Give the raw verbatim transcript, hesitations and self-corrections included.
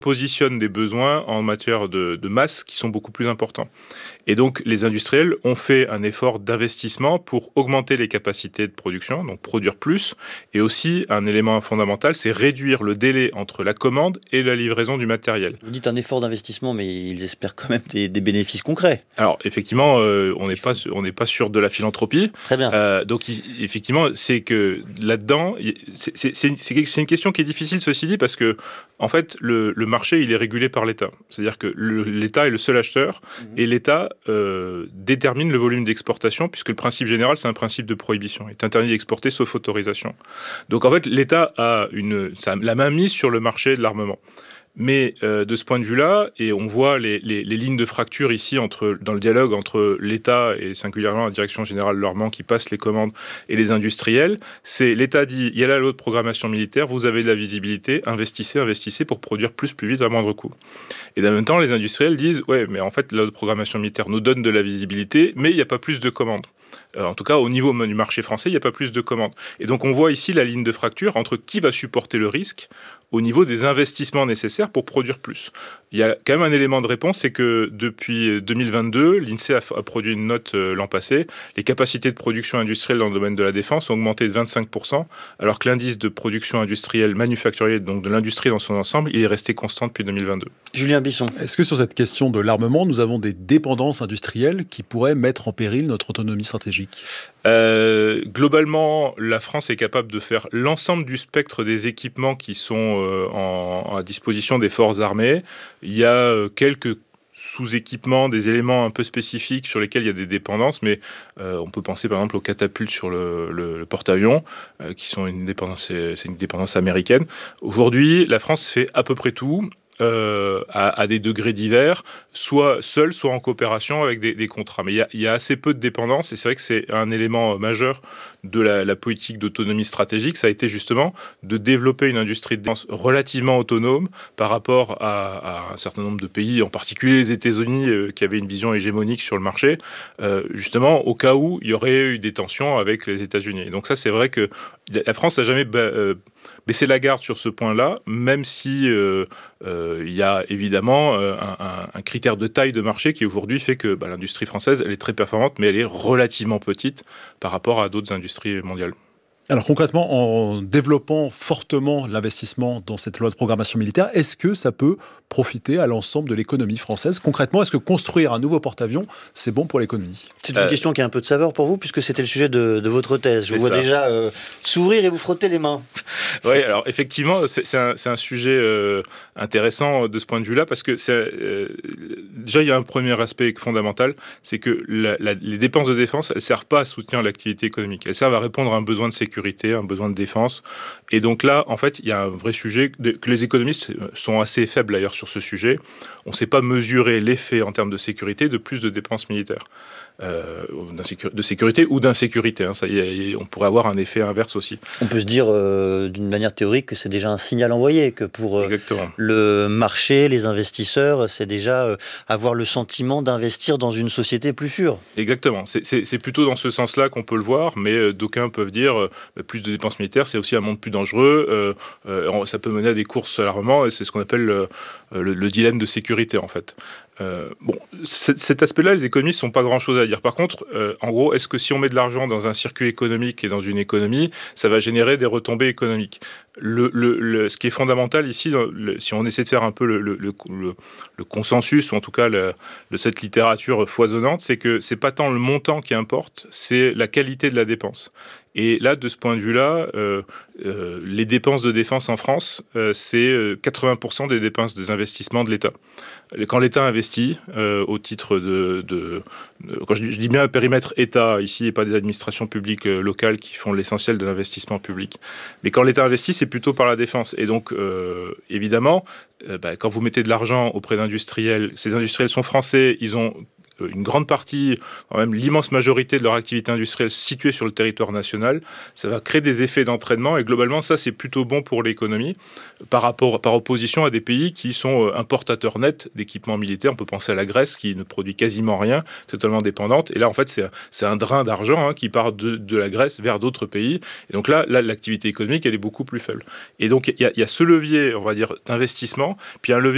positionne des besoins en matière de, de masse qui sont beaucoup plus importants. Et donc, les industriels ont fait un effort d'investissement pour augmenter les capacités de production, donc produire plus. Et aussi, un élément fondamental, c'est réduire le délai entre la commande et la livraison du matériel. Vous dites un effort d'investissement, mais ils espèrent quand même des, des bénéfices concrets. Alors, effectivement, euh, on n'est pas, on n'est pas sur de la philanthropie. Très bien. Euh, donc, il, effectivement, c'est que là-dedans, c'est, c'est, c'est, une, c'est une question qui est difficile, ceci dit, parce que, en fait, le, le marché, il est régulé par l'État. C'est-à-dire que le, l'État est le seul acheteur, mmh. et l'État euh, détermine le volume d'exportation, puisque le principe général, c'est un principe de prohibition. Il est interdit d'exporter sauf autorisation. Donc, en fait, l'État a une, ça, la main mise sur le marché de l'armement. Mais euh, de ce point de vue-là, et on voit les, les, les lignes de fracture ici entre, dans le dialogue entre l'État et singulièrement la Direction Générale de l'Armement qui passe les commandes et les industriels, c'est l'État dit, il y a la loi de programmation militaire, vous avez de la visibilité, investissez, investissez pour produire plus, plus vite à moindre coût. Et en même temps, les industriels disent, ouais, mais en fait, la loi de programmation militaire nous donne de la visibilité, mais il n'y a pas plus de commandes. Euh, en tout cas, au niveau du marché français, il n'y a pas plus de commandes. Et donc, on voit ici la ligne de fracture entre qui va supporter le risque au niveau des investissements nécessaires pour produire plus. Il y a quand même un élément de réponse, c'est que depuis deux mille vingt-deux, l'INSEE a, a produit une note euh, l'an passé. Les capacités de production industrielle dans le domaine de la défense ont augmenté de vingt-cinq pour cent, alors que l'indice de production industrielle manufacturière, donc de l'industrie dans son ensemble, il est resté constant depuis deux mille vingt-deux. Julien Bisson. Est-ce que sur cette question de l'armement, nous avons des dépendances industrielles qui pourraient mettre en péril notre autonomie stratégique ? Euh, globalement, la France est capable de faire l'ensemble du spectre des équipements qui sont euh, en, à disposition des forces armées. Il y a euh, quelques sous-équipements, des éléments un peu spécifiques sur lesquels il y a des dépendances, mais euh, on peut penser par exemple aux catapultes sur le, le, le porte-avions, euh, qui sont une dépendance, c'est une dépendance américaine. Aujourd'hui, la France fait à peu près tout. Euh, à, à des degrés divers, soit seul, soit en coopération avec des, des contrats. Mais il y a, il y a assez peu de dépendance, et c'est vrai que c'est un élément majeur de la, la politique d'autonomie stratégique, ça a été justement de développer une industrie de défense relativement autonome par rapport à, à un certain nombre de pays, en particulier les États-Unis, euh, qui avaient une vision hégémonique sur le marché, euh, justement au cas où il y aurait eu des tensions avec les États-Unis. Et donc ça, c'est vrai que la France n'a jamais ba- euh, baissé la garde sur ce point-là, même si euh, euh, il y a évidemment euh, un, un, un critère de taille de marché qui aujourd'hui fait que bah, l'industrie française, elle est très performante, mais elle est relativement petite par rapport à d'autres industries mondiales. Alors concrètement, en développant fortement l'investissement dans cette loi de programmation militaire, est-ce que ça peut profiter à l'ensemble de l'économie française ? Concrètement, est-ce que construire un nouveau porte-avions, c'est bon pour l'économie ? C'est une euh, question qui a un peu de saveur pour vous, puisque c'était le sujet de, de votre thèse. Je vous vois ça. déjà euh, s'ouvrir et vous frotter les mains. Oui, alors effectivement, c'est, c'est, un, c'est un sujet euh, intéressant de ce point de vue-là, parce que c'est, euh, déjà, il y a un premier aspect fondamental, c'est que la, la, les dépenses de défense, elles ne servent pas à soutenir l'activité économique. Elles servent à répondre à un besoin de sécurité, un besoin de défense. Et donc là, en fait, il y a un vrai sujet de, que les économistes sont assez faibles d'ailleurs sur ce sujet. On ne sait pas mesurer l'effet en termes de sécurité de plus de dépenses militaires. Euh, de sécurité ou d'insécurité. Hein. Ça y est, on pourrait avoir un effet inverse aussi. On peut se dire euh, d'une manière théorique que c'est déjà un signal envoyé, que pour euh, le marché, les investisseurs, c'est déjà euh, avoir le sentiment d'investir dans une société plus sûre. Exactement. C'est, c'est, c'est plutôt dans ce sens-là qu'on peut le voir, mais euh, d'aucuns peuvent dire euh, plus de dépenses militaires, c'est aussi un monde plus dangereux. Euh, euh, ça peut mener à des courses à l'armement, et c'est ce qu'on appelle le, le, le dilemme de sécurité, en fait. Euh, bon, c- cet aspect-là, les économistes n'ont pas grand-chose à dire. Par contre, euh, en gros, est-ce que si on met de l'argent dans un circuit économique et dans une économie, ça va générer des retombées économiques ? le, le, le, Ce qui est fondamental ici, le, si on essaie de faire un peu le, le, le, le consensus, ou en tout cas le, le, cette littérature foisonnante, c'est que c'est pas tant le montant qui importe, c'est la qualité de la dépense. Et là, de ce point de vue-là, euh, euh, les dépenses de défense en France, euh, c'est quatre-vingts pour cent des dépenses des investissements de l'État. Quand l'État investit euh, au titre de, de, de quand je dis, je dis bien périmètre État ici et pas des administrations publiques euh, locales qui font l'essentiel de l'investissement public, mais quand l'État investit, c'est plutôt par la défense. Et donc, euh, évidemment, euh, bah, quand vous mettez de l'argent auprès d'industriels, ces industriels sont français, ils ont une grande partie, même l'immense majorité de leur activité industrielle située sur le territoire national, ça va créer des effets d'entraînement et globalement ça c'est plutôt bon pour l'économie par rapport, par opposition à des pays qui sont importateurs nets d'équipements militaires. On peut penser à la Grèce qui ne produit quasiment rien, totalement dépendante, et là en fait c'est, c'est un drain d'argent hein, qui part de, de la Grèce vers d'autres pays, et donc là, là l'activité économique elle est beaucoup plus faible. Et donc il y, y a ce levier, on va dire, d'investissement, puis un levier